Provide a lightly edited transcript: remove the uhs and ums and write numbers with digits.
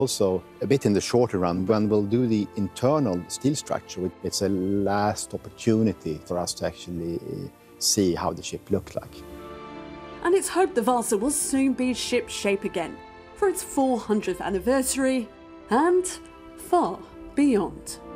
Also, a bit in the shorter run, when we'll do the internal steel structure, it's a last opportunity for us to actually see how the ship looked like. And it's hoped the Vasa will soon be ship-shape again for its 400th anniversary and far beyond.